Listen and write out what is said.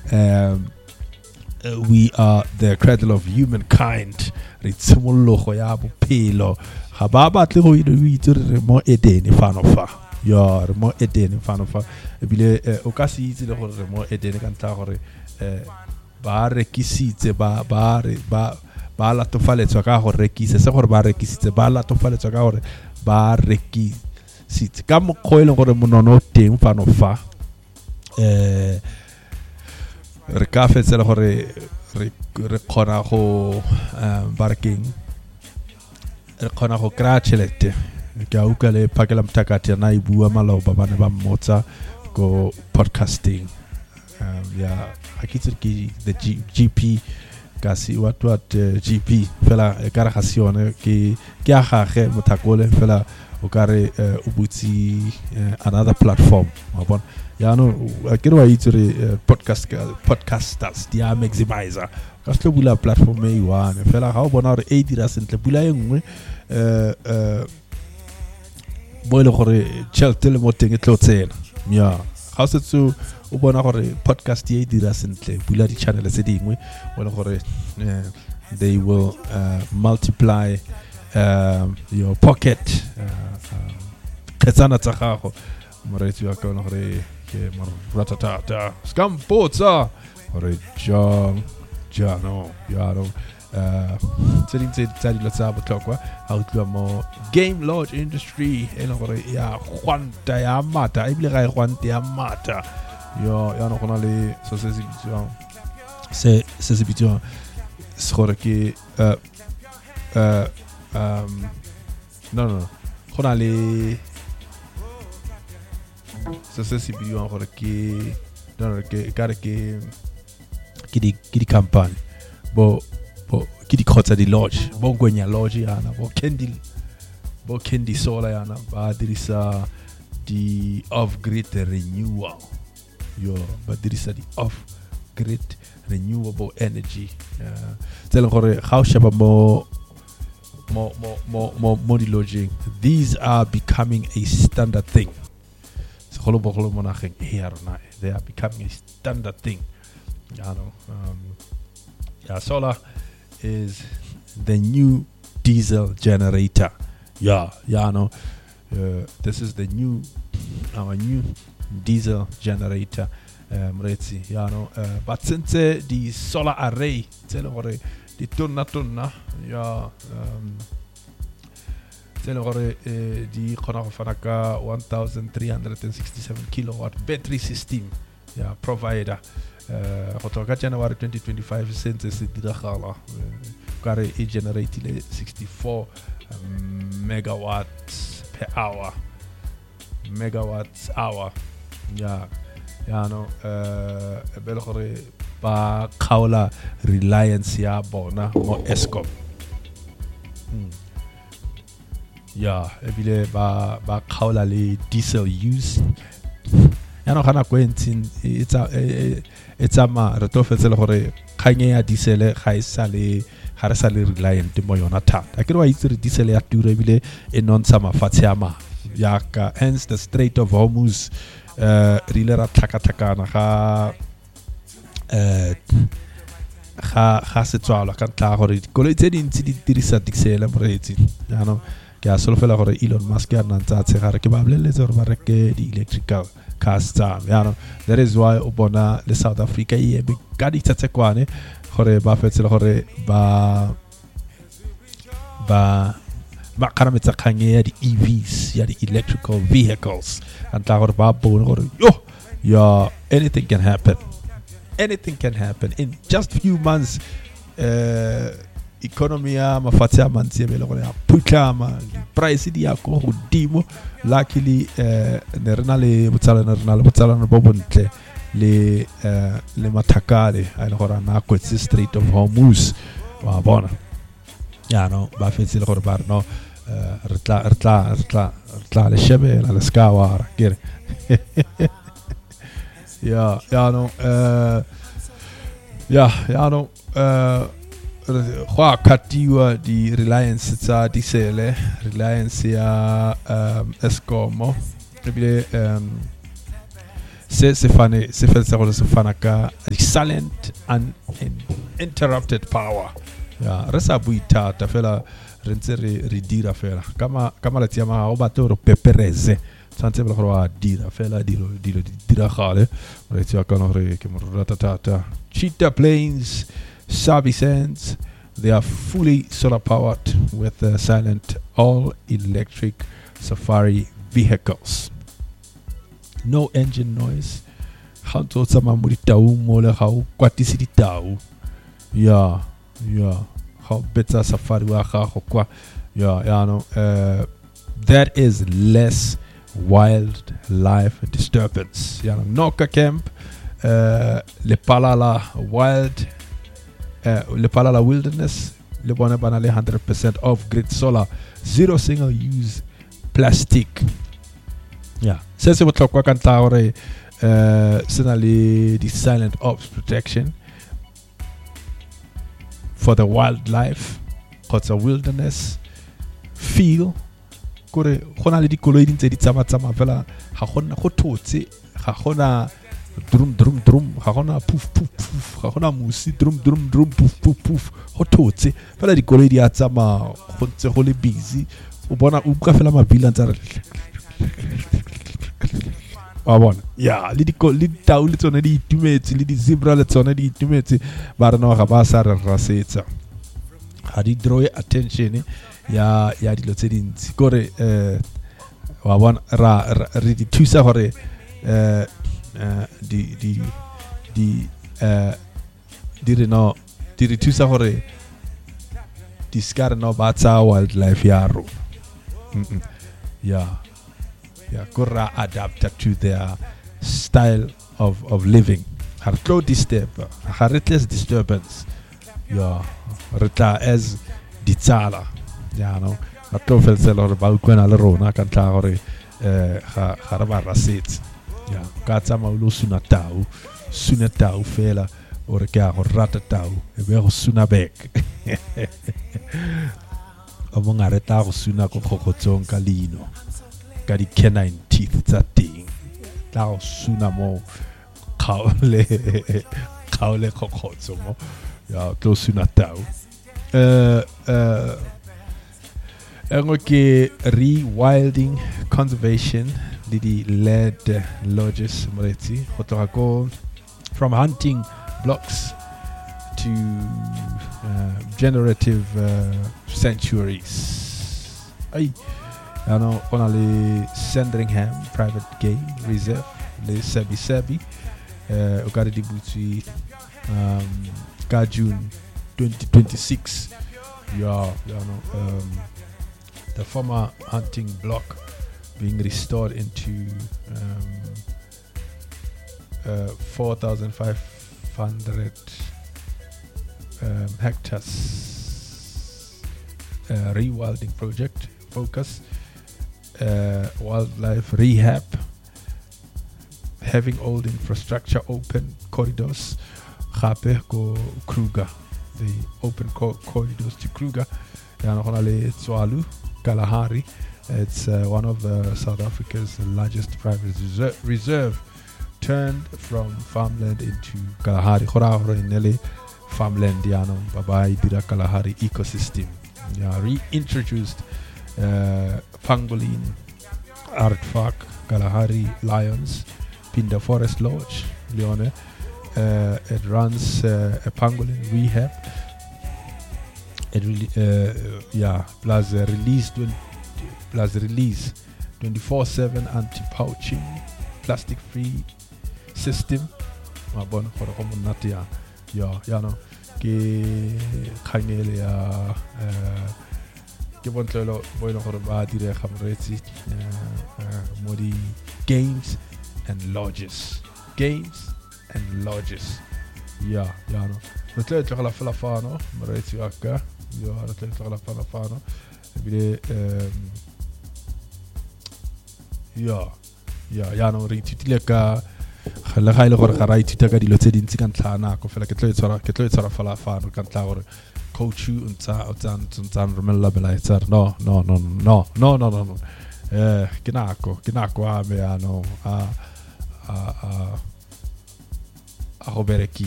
we are the cradle of humankind. Re tshimologo ya bophelo. Ga ba batle go itse re mo Eden fanofa. Ya re mo Eden fanofa. Ebile o ka se itse le gore re mo Eden ka ntla gore ba rekisitse ba latofaletswa ka go rekisa se gore ba rekisitse ba latofaletswa ka gore ba rekisitse ka mokgwa le gore monono teng fanofa. Re ka fetsela gore re khona go barking re khona go kra chelete ka uka le pakela mtakati na ibua maloba bana ba mmotsa go podcasting ya akitse ki the GP kasi what GP fela kara khasione ki a gage mothakole fela o kare o butsi another platform mabona ya no akere wa itse re podcasters dia maximizer ka se bula platform e one fela ga o bona re e dira sentle bula e nngwe boile gore chelte le moteng e tlotsena ya ga se tso o bona gore podcast e dira sentle bula di channel tse dingwe bona gore they will multiply your pocket ketsana tsa gago moretsi wa ka gore ke ratata skampotsa gore jano yaro setting tsa di lotsa botlhokwa ha o tloa mo game lodge industry e le gore ya gwanta ya mata e bile ga e gwanta ya mata yo ya no gona le so se se bitswa se gore ke no gona le so se se bitswa gore ke no ke kare ke di campagne bo ki di khotsa di lodge bo ngwenya lodge yana bo candy solar yana ba dirisa di off grid renewal yo ba dirisa di off grid renewable energy tsela gore ga o sheba mo di lodging, these are becoming a standard thing. They are becoming a standard thing. Solar is the new diesel generator. This is our new diesel generator. But since the solar array, di tonna di khona go fana ka 1367 kilowatt battery system provider go toka January 2025 since se diragala kare e generate 64 megawatts hour bele gore ba khaola reliance ya bona mo Eskom ebile ba khaola le diesel use gana kwentin it's ma re to fetsele gore khanye ya diesel ga re sa le reliant mo yona thata akere wa itse re diesel ya tura ebile e nontsha mafatshe a ma ka hence the Strait of Hormuz rile ra tlhakatlhakana ga se tswala ka ntla gore koloi tse dintsi di dirisa diesel moretsi ke a solofela gore Elon Musk ya nantsa tshegare ke ba boleletse gore ba reke di electrical cars tsa that is why o bona le South Africa e be ka di tsetsekwane gore ba fetsele gore ba kana metsa khanye ya di EVs ya di electrical vehicles ntla gore ba bona gore anything can happen in just few months. Economy ya mafatshe a mantsi bele gore ya putlama price di ya go godimo luckily ne rena le botsalano bo bontle le mathakale a ile gore na kwetse Strait of Hormuz wa bona ba fetse le gore ba no re tla le shebe la skawa kere go katiwa di reliance tsa diesel reliance ya Eskom ebile se fana ka silent and uninterrupted power. Yeah, re sa bui thata fela re ntse re dira fela ka malatsi a ma o batla re pepereze tshwantse le gore wa dira fela dilo di diragale re tsia ka no re ke mo rata tata. Cheetah Plains Sabi Sands, they are fully solar powered with silent all electric safari vehicles. No engine noise. How to sama mo ditau mo le ga o kwatisi ditau. Yeah. How better safari wa gago kwa. Yeah, no. That is less wildlife disturbance. Yeah, Noka Camp, Le Palala Wilderness, le bona bana le 100% off-grid solar, zero single-use plastic. Yeah, se se botlhokwa ka ntla gore se na le the silent ops protection for the wildlife, kgotsa wilderness feel kore go na le dikoloi di ntse di tsama fela ga gona go thotse, ga gona drum ga gona puf ga gona musi drum puf go thotse fela dikoloi di a tsama go ntse go le busy o bona o ka fela mabila ntse wa bona ya le tau le tsone di itumetse le di zebra le tsone di itumetse ba re no ga ba sa re rasetsa ga di draw attention ya dilo tse dintsi kore wa bona re di thusa gore di re thusa gore di ska no ba tsa wildlife ya ro kora adapted to their style of living. Har tlo disturb, haritless disturbance. Ritla as ditsala. No. Atlo felselo re ba ukwana le rona ka tla gore ga re ba rasetsi. Ka tsa maulo suna tau fela o re ka go rata tau e be go suna back. O mo ngare tla go suna go khokotsong ka lino. Ka di canine teeth tsa teng tla go suna mo khaole khokotso mo ya tlo suna tau ke rewilding conservation di led lodges moretsi go tloga go from hunting blocks to generative sanctuaries. On a le Sandringham Private Game Reserve, le Sebi, au cas de Bouti, June 2026. The former hunting block being restored into 4,500 hectares rewilding project focus. Wildlife rehab, having old infrastructure open corridors, Gape go Kruger, the open corridors to Kruger, Tswalu, Kalahari. It's one of South Africa's largest private reserve, turned from farmland into Kalahari. Farmland, Babai Dira Kalahari ecosystem. Reintroduced Pangolin artifact, Kalahari Lions, Pinda Forest Lodge, Leone. It runs a pangolin rehab. It plus release 24/7 anti-poaching, plastic-free system. Bon for community ke khainele ya ke bontlelo boilo gore ba dire gamretsi modi games and lodges re tlo tla la fano mretsi wa ka re tlo la fano bile no re titile ka le ga ile gore ga ra ithuta ka dilo tse dintsi ka ntlhana go fela ke tlo itsara fala fano ka ntla gore coach you untsa romella belaetsa no ke nako a me a go bereki